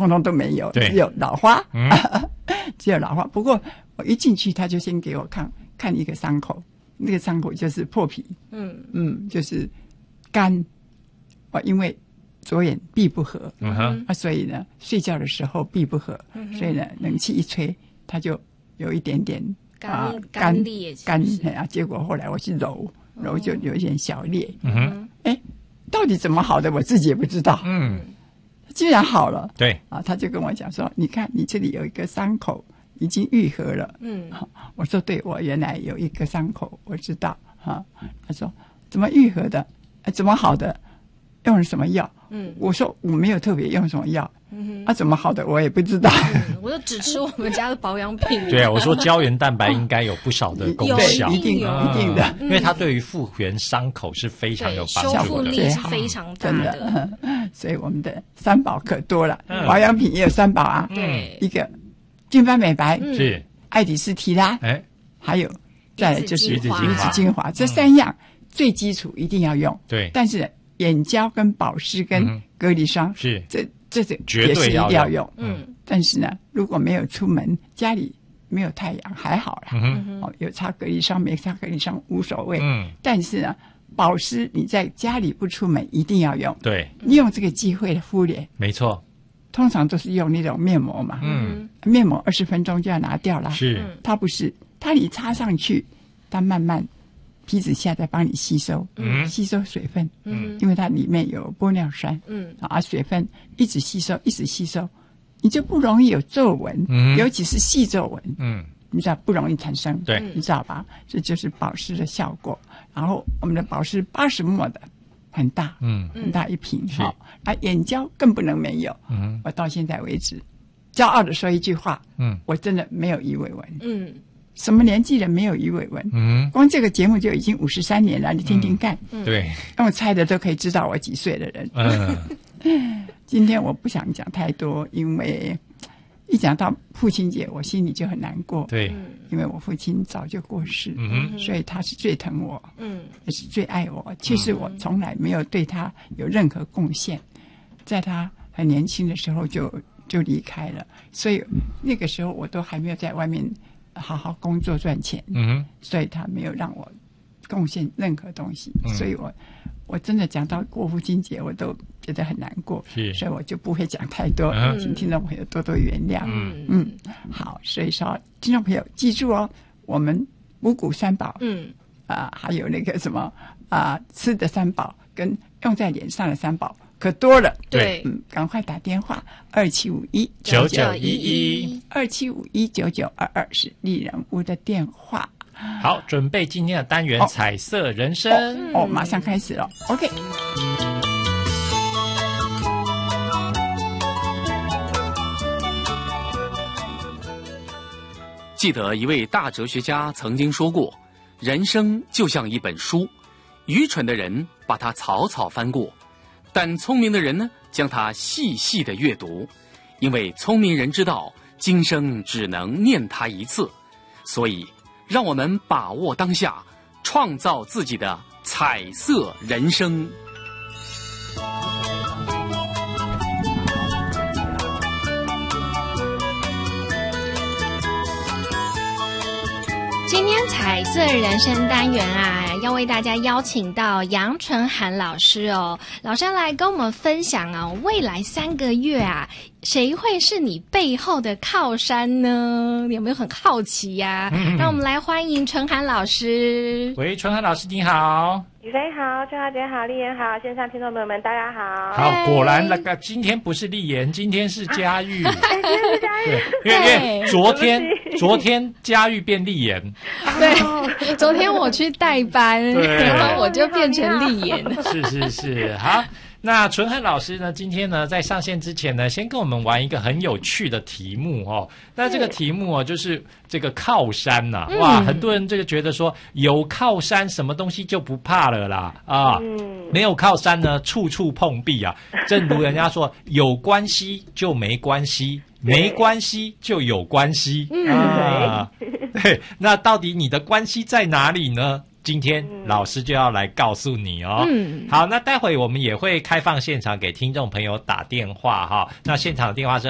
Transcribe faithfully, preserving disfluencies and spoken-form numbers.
通通都没有， 对只有老花， 嗯、 只有老花。不过我一进去，他就先给我看看一个伤口，那个伤口就是破皮， 嗯嗯，就是干。我因为左眼闭不合， 嗯哼， 啊，所以呢，睡觉的时候闭不合， 嗯、 所以呢，冷气一吹，它就有一点点干、 啊、 干裂， 干啊。结果后来我去揉揉，就有一点小裂。 嗯哼， 哎，到底怎么好的，我自己也不知道。 嗯， 居然好了。 对啊，他就跟我讲说：“你看，你这里有一个伤口已经愈合了。” 嗯， 我说：“对，我原来有一个伤口，我知道。”哈，他说：“怎么愈合的？怎么好的？用了什么药？” 嗯， 我说我没有特别用什么药。 嗯， 啊，怎么好的我也不知道。 嗯、我就只吃我们家的保养品。 对啊，我说胶原蛋白应该有不少的功效， 一定有，一定的， 因为它对于复原伤口是非常有帮助的， 修复力是非常大的。 真的，嗯、所以我们的三宝可多了，嗯、保养品也有三宝啊。 对， 一个菌斑美白是爱迪斯提拉， 哎， 还有再来就是鱼子鱼子精华，这三样最基础一定要用。 对， 但是眼胶跟保湿跟隔离霜是这。这是绝对要要用， 嗯， 但是呢，如果没有出门，家里没有太阳还好啦， 嗯哦，有擦隔离霜没擦隔离霜无所谓， 嗯， 但是呢，保湿你在家里不出门一定要用， 对， 你用这个机会敷脸， 没错， 通常都是用那种面膜嘛， 嗯， 面膜二十分钟就要拿掉了， 是， 它不是，它你擦上去，它慢慢。皮脂下再帮你吸收， 嗯， 吸收水分， 嗯， 因为它里面有玻尿酸， 嗯， 啊，水分一直吸收，一直吸收，你就不容易有皱纹， 嗯， 尤其是细皱纹， 嗯， 你知道不容易产生， 对， 你知道吧？这就是保湿的效果。然后我们的保湿八十毫升的，很大， 嗯， 很大一瓶，好，啊，眼胶更不能没有， 嗯， 我到现在为止，骄傲的说一句话， 嗯， 我真的没有鱼尾纹， 嗯。 什么年纪人没有鱼尾纹？ 嗯， 光这个节目就已经五十三年了，你听听看。 嗯、对， 用猜的都可以知道我几岁的人。 嗯， 今天我不想讲太多，因为一讲到父亲节，我心里就很难过。 对， 因为我父亲早就过世， 嗯， 所以他是最疼我， 嗯， 也是最爱我。其实我从来没有对他有任何贡献，在他很年轻的时候就就离开了，所以那个时候我都还没有在外面。好好工作赚钱， 嗯， 所以他没有让我贡献任何东西， 嗯、 所以我我真的讲到过父亲节，我都觉得很难过， 是， 所以我就不会讲太多， 嗯、 请听众朋友多多原谅。 嗯嗯，好，所以说听众朋友记住哦，我们五谷三宝， 嗯啊、呃，还有那个什么啊、呃，吃的三宝跟用在脸上的三宝。可多了， 对， 嗯，赶快打电话二七五一九九一一二七五一九九二二是丽人屋的电话。 好，准备今天的单元、哦、彩色人生哦，哦，马上开始了。OK。 记得一位大哲学家曾经说过，人生就像一本书，愚蠢的人把它草草翻过。但聪明的人呢，将它细细的阅读，因为聪明人知道今生只能念它一次，所以让我们把握当下，创造自己的彩色人生。 今天彩色人生单元啊，要为大家邀请到杨纯涵老师哦，老师来跟我们分享啊，未来三个月啊，谁会是你背后的靠山呢？你有没有很好奇呀、啊？嗯、让我们来欢迎纯涵老师。 喂，纯涵老师你好。 雨飞好，春华姐好，丽妍好，线上听众朋友们大家好。 好，果然那个今天不是丽妍，今天是佳玉。 哎，今天是佳玉。 对，因为因为昨天昨天佳玉变丽妍。 对，昨天我去代班，然后我就变成丽妍。 是是是，好。那纯涵老师呢，今天呢在上线之前呢，先跟我们玩一个很有趣的题目哦。那这个题目哦，就是这个靠山呐、啊嗯，哇，很多人这个觉得说有靠山，什么东西就不怕了啦啊，嗯、没有靠山呢，处处碰壁啊。正如人家说，有关系就没关系，没关系就有关系啊。对，那到底你的关系在哪里呢？今天老师就要来告诉你哦。嗯，好，那待会我们也会开放现场给听众朋友打电话哈。那现场的电话是